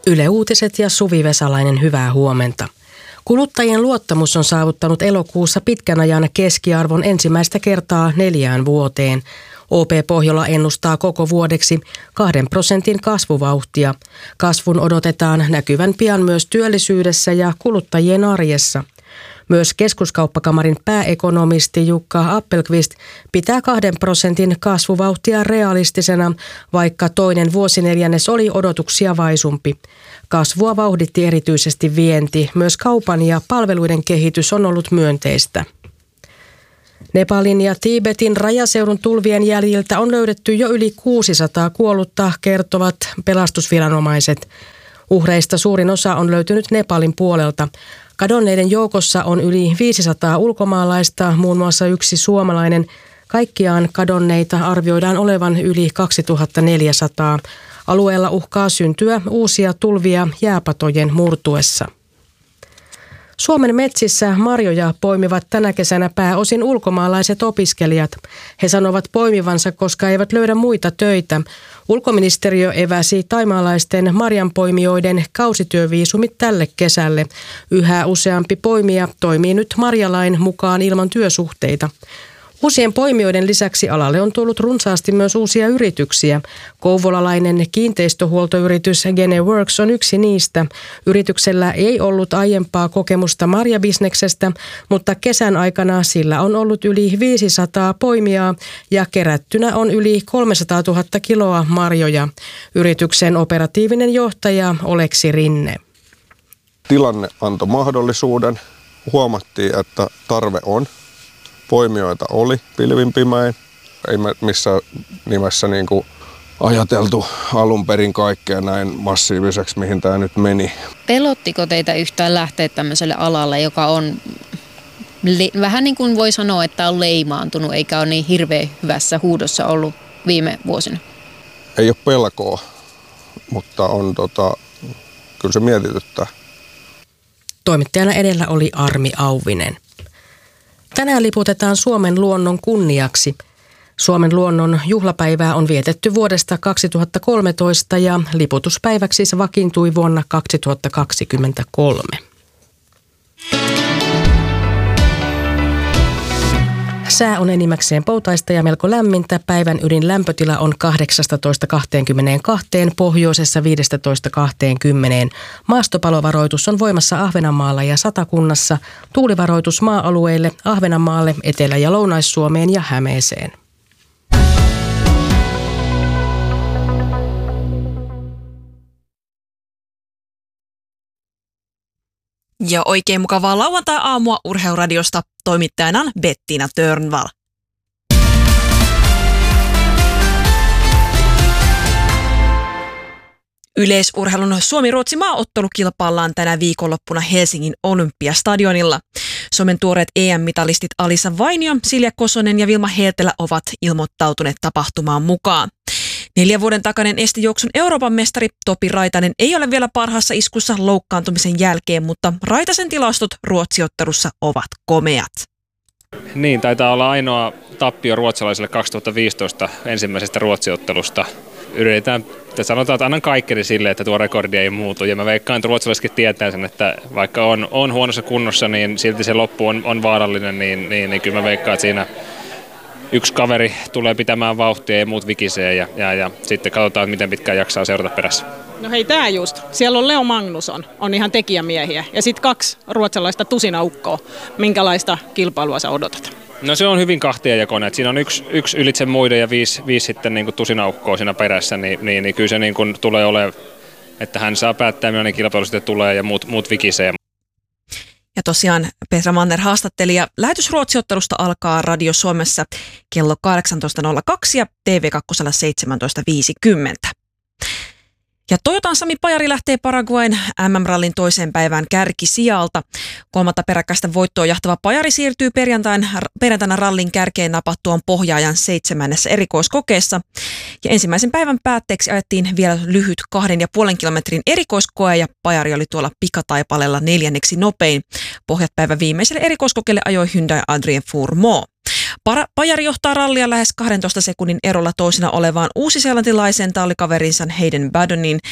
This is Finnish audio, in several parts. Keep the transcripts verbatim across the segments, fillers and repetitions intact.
Yle Uutiset ja Suvi Vesalainen, hyvää huomenta. Kuluttajien luottamus on saavuttanut elokuussa pitkän ajan keskiarvon ensimmäistä kertaa neljään vuoteen. O P Pohjola ennustaa koko vuodeksi kahden prosentin kasvuvauhtia. Kasvun odotetaan näkyvän pian myös työllisyydessä ja kuluttajien arjessa. Myös Keskuskauppakamarin pääekonomisti Jukka Appelqvist pitää kahden prosentin kasvuvauhtia realistisena, vaikka toinen vuosineljännes oli odotuksia vaisumpi. Kasvua vauhditti erityisesti vienti. Myös kaupan ja palveluiden kehitys on ollut myönteistä. Nepalin ja Tiibetin rajaseudun tulvien jäljiltä on löydetty jo yli kuusisataa kuollutta, kertovat pelastusviranomaiset. Uhreista suurin osa on löytynyt Nepalin puolelta. Kadonneiden joukossa on yli viisisataa ulkomaalaista, muun muassa yksi suomalainen. Kaikkiaan kadonneita arvioidaan olevan yli kaksituhattaneljäsataa. Alueella uhkaa syntyä uusia tulvia jääpatojen murtuessa. Suomen metsissä marjoja poimivat tänä kesänä pääosin ulkomaalaiset opiskelijat. He sanovat poimivansa, koska eivät löydä muita töitä. Ulkoministeriö eväsi thaimaalaisten marjanpoimijoiden kausityöviisumit tälle kesälle. Yhä useampi poimija toimii nyt marjalain mukaan ilman työsuhteita. Uusien poimijoiden lisäksi alalle on tullut runsaasti myös uusia yrityksiä. Kouvolalainen kiinteistöhuoltoyritys GeneWorks on yksi niistä. Yrityksellä ei ollut aiempaa kokemusta marjabisneksestä, mutta kesän aikana sillä on ollut yli viisisataa poimijaa ja kerättynä on yli kolmesataatuhatta kiloa marjoja. Yrityksen operatiivinen johtaja Oleksi Rinne. Tilanne antoi mahdollisuuden. Huomattiin, että tarve on. Poimijoita oli pilvin pimein. Ei missään nimessä niin kuin ajateltu alun perin kaikkea näin massiiviseksi, mihin tämä nyt meni. Pelottiko teitä yhtään lähteä tämmöiselle alalle, joka on le- vähän niin kuin voi sanoa, että on leimaantunut, eikä ole niin hirveän hyvässä huudossa ollut viime vuosina? Ei ole pelkoa, mutta on tota, kyllä se mietityttää. Toimittajana edellä oli Armi Auvinen. Tänään liputetaan Suomen luonnon kunniaksi. Suomen luonnon juhlapäivää on vietetty vuodesta kaksituhattakolmetoista ja liputuspäiväksi se vakiintui vuonna kaksituhattakaksikymmentäkolme. Sää on enimmäkseen poutaista ja melko lämmintä. Päivän ydin lämpötila on kahdeksastatoista kaksikymmentäkaksi, pohjoisessa viisitoista kaksikymmentä. Maastopalovaroitus on voimassa Ahvenanmaalla ja Satakunnassa. Tuulivaroitus maa-alueille Ahvenanmaalle, Etelä- ja Lounais-Suomeen ja Hämeeseen. Ja oikein mukavaa lauantai-aamua Urheiluradiosta, toimittajana Bettina Törnvall. Yleisurheilun Suomi-Ruotsi maaottelu kilpaillaan tänä viikonloppuna Helsingin Olympiastadionilla. Suomen tuoreet E M-mitalistit Alisa Vainio, Silja Kosonen ja Vilma Heltelä ovat ilmoittautuneet tapahtumaan mukaan. Neljän vuoden takainen estijuoksun Euroopan mestari Topi Raitanen ei ole vielä parhaassa iskussa loukkaantumisen jälkeen, mutta Raitasen tilastot Ruotsiottelussa ovat komeat. Niin, taitaa olla ainoa tappio ruotsalaisille kaksituhattaviisitoista ensimmäisestä Ruotsiottelusta. Yritetään, että sanotaan, että annan kaikkeni sille, että tuo rekordi ei muutu. Ja mä veikkaan, että ruotsalaisetkin tietää sen, että vaikka on, on huonossa kunnossa, niin silti se loppu on, on vaarallinen, niin, niin, niin kyllä mä veikkaan, että siinä yksi kaveri tulee pitämään vauhtia ja muut vikisee ja, ja, ja sitten katsotaan, miten pitkään jaksaa seurata perässä. No hei, tää just. Siellä on Leo Magnusson, on ihan tekijämiehiä. Ja sitten kaksi ruotsalaista tusinaukkoa. Minkälaista kilpailua sä odotat? No se on hyvin kahtiajakoinen. Siinä on yksi, yksi ylitse muiden ja viisi, viisi sitten niin kuin tusinaukkoa siinä perässä. Niin, niin, niin kyllä se niin kuin tulee olemaan, että hän saa päättää, millainen kilpailu sitten tulee ja muut, muut vikisee. Ja tosiaan Petra Manner haastatteli ja lähetys Ruotsiottelusta alkaa Radio Suomessa kello kahdeksantoista nolla kaksi ja T V kaksi seitsemäntoista viisikymmentä. Ja Toyotan Sami Pajari lähtee Paraguayn M M-rallin toiseen päivään kärkisijalta. Kolmatta peräkkäistä voittoa jahtava Pajari siirtyy perjantaina rallin kärkeen napattuaan pohjaajan seitsemännessä erikoiskokeessa. Ja ensimmäisen päivän päätteeksi ajettiin vielä lyhyt kahden ja puolen kilometrin erikoiskoe ja Pajari oli tuolla pikataipaleella neljänneksi nopein. Pohjat päivän viimeiselle erikoiskokeelle ajoi Hyundai Adrien Fourmont. Pajari johtaa rallia lähes kahdentoista sekunnin erolla toisena olevaan uusiseelantilaisen tallikaverinsa Hayden Baddonin.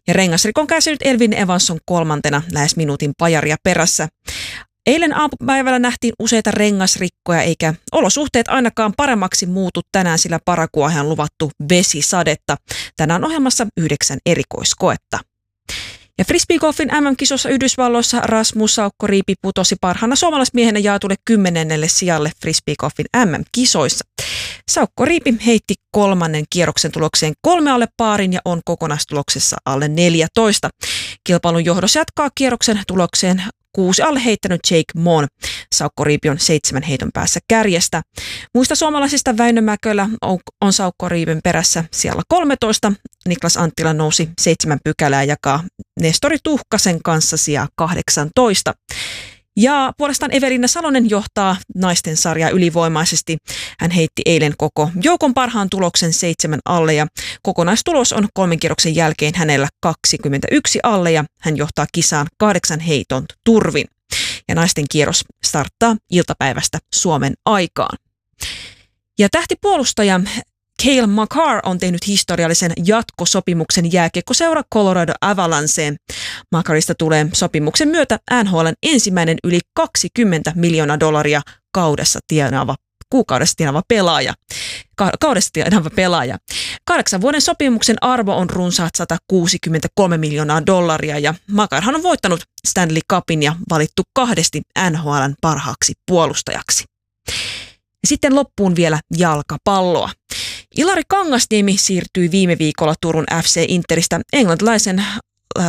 Ja rengasrikon kärsinyt Elvin Evans on kolmantena lähes minuutin pajaria perässä. Eilen aamupäivällä nähtiin useita rengasrikkoja, eikä olosuhteet ainakaan paremmaksi muutu tänään, sillä Paraguayhan on luvattu vesisadetta. Tänään ohjelmassa yhdeksän erikoiskoetta. Ja frisbeegolfin M M-kisossa Yhdysvalloissa Rasmus Saukko-Riipi putosi parhaana suomalaismiehenä jaetulle kymmenennelle sijalle frisbeegolfin M M-kisoissa. Saukko-Riipi heitti kolmannen kierroksen tulokseen kolme alle paarin ja on kokonaistuloksessa alle neljätoista. Kilpailun johdossa jatkaa kierroksen tulokseen kuusi alle heittänyt Jake Moon. Saukko-Riipi on seitsemän heiton päässä kärjestä. Muista suomalaisista Väinö Mäkölä on, on Saukko-Riipin perässä siellä kolmetoista. Niklas Anttila nousi seitsemän pykälää jakaa Nestori Tuhkasen kanssa sijaa kahdeksantoista. Ja puolestaan Evelina Salonen johtaa naisten sarjaa ylivoimaisesti. Hän heitti eilen koko joukon parhaan tuloksen seitsemän alle ja kokonaistulos on kolmen kierroksen jälkeen hänellä kaksikymmentäyksi alle ja hän johtaa kisaan kahdeksan heiton turvin. Ja naisten kierros starttaa iltapäivästä Suomen aikaan. Ja tähtipuolustaja Cale Makar on tehnyt historiallisen jatkosopimuksen jääkiekkoseura Colorado Avalanceen. Makarista tulee sopimuksen myötä N H L:n ensimmäinen yli kaksikymmentä miljoonaa dollaria kaudessa tienaava, kuukaudessa tienaava pelaaja. Ka- kaudessa tienaava pelaaja. Kahdeksan vuoden sopimuksen arvo on runsaat sata kuusikymmentäkolme miljoonaa dollaria ja Makarhan on voittanut Stanley Cupin ja valittu kahdesti N H L:n parhaaksi puolustajaksi. Ja sitten loppuun vielä jalkapalloa. Ilari Kangasniemi siirtyi viime viikolla Turun F C Interistä englantilaisen äh,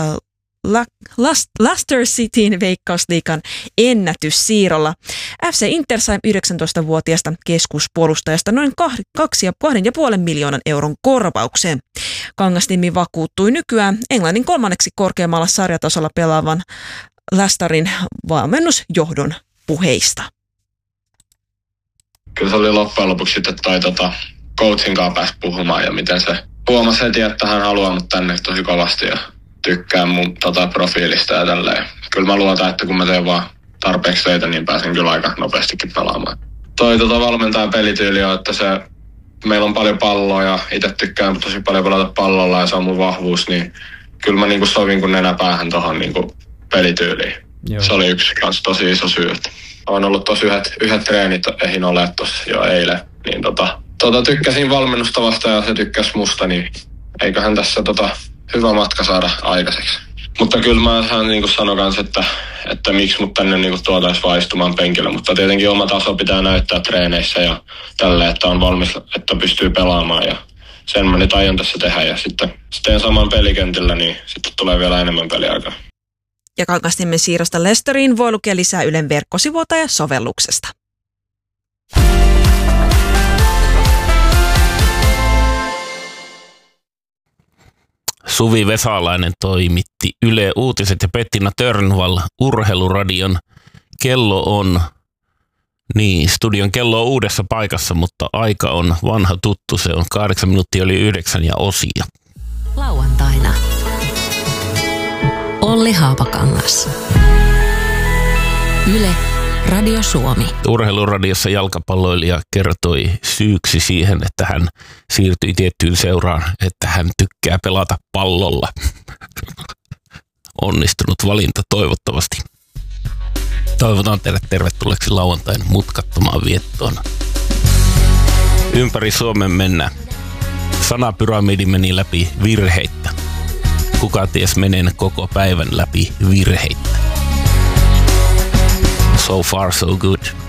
Leicester Cityn Veikkausliigan ennätyssiirrolla. F C Inter sai yhdeksäntoistavuotiaasta keskuspuolustajasta noin kaksi pilkku viisi miljoonan euron korvaukseen. Kangasniemi vakuuttui nykyään Englannin kolmanneksi korkeammalla sarjatasolla pelaavan Leicesterin valmennusjohdon puheista. Kyllä se oli loppujen lopuksi sitten toi tota, coachin kanssa pääsi puhumaan ja miten se huomasi heti, että hän haluaa mut tänne tosi kovasti ja tykkää mun tota, profiilista ja tälleen. Kyllä mä luotan, että kun mä teen vaan tarpeeksi töitä, niin pääsen kyllä aika nopeastikin pelaamaan. Toi tota, valmentajan pelityyli on, että se, meillä on paljon palloa ja itse tykkään tosi paljon pelata pallolla ja se on mun vahvuus, niin kyllä mä niinku sovin kun nenäpäähän tohon niinku pelityyliin. Joo. Se oli yksi kans tosi iso syy. On ollut tosi yhdet, yhdet treenit, eihin ole tossa jo eilen, niin tota, tota tykkäsin valmennustavasta ja se tykkäsi musta, niin eiköhän tässä tota hyvä matka saada aikaiseksi. Mutta kyllä mä hän niin kuin sanon kanssa, että, että miksi mut tänne niin kuin tuotais vaan istumaan penkillä, mutta tietenkin oma taso pitää näyttää treeneissä ja tälle, että on valmis, että pystyy pelaamaan ja sen mä nyt aion tässä tehdä ja sitten teen saman pelikentillä, niin sitten tulee vielä enemmän peliaikaa. Ja Kangasniemen siirrosta Leicesteriin voi lukea lisää Ylen verkkosivuilta ja sovelluksesta. Suvi Vesalainen toimitti Yle Uutiset ja Pettina Törnvall Urheiluradion. Kello on, niin studion kello on uudessa paikassa, mutta aika on vanha tuttu. Se on kahdeksan minuuttia yli yhdeksän ja osia. Lauantaina. Olli Haapakangas. Yle, Radio Suomi. Urheiluradiossa jalkapalloilija kertoi syyksi siihen, että hän siirtyi tiettyyn seuraan, että hän tykkää pelata pallolla. Onnistunut valinta toivottavasti. Toivotan teidät tervetulleeksi lauantain mutkattomaan viettoon. Ympäri Suomen mennään. Sanapyramidi meni läpi virheittä. Kuka ties menen koko päivän läpi virheittä. So far so good.